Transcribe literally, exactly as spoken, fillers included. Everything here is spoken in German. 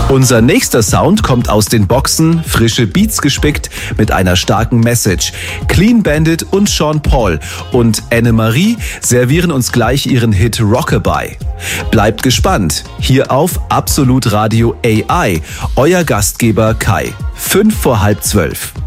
Unser nächster Sound kommt aus den Boxen, frische Beats gespickt mit einer starken Message. Clean Bandit und Sean Paul und Anne-Marie servieren uns gleich ihren Hit Rockabye. Bleibt gespannt, hier auf Absolut Radio A I, euer Gastgeber Kai. Fünf vor halb zwölf.